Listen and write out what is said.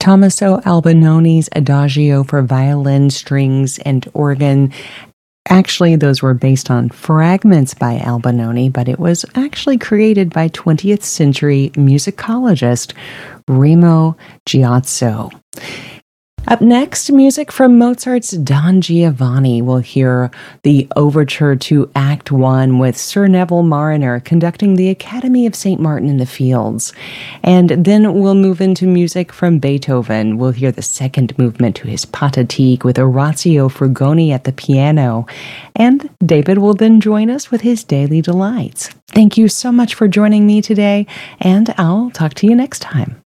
Tommaso Albanone's Adagio for violin, strings, and organ. Actually, those were based on fragments by Albanone, but it was actually created by 20th century musicologist Remo Giazzo. Up next, music from Mozart's Don Giovanni. We'll hear the overture to Act One with Sir Neville Marriner conducting the Academy of St. Martin in the Fields. And then we'll move into music from Beethoven. We'll hear the second movement to his Pathetique with Orazio Frugoni at the piano. And David will then join us with his Daily Delights. Thank you so much for joining me today, and I'll talk to you next time.